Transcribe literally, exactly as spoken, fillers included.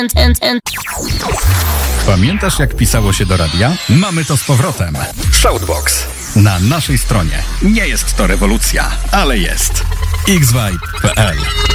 Pamiętasz, jak pisało się do radia? Mamy to z powrotem. Shoutbox. Na naszej stronie. Nie jest to rewolucja, ale jest. x vibe kropka p l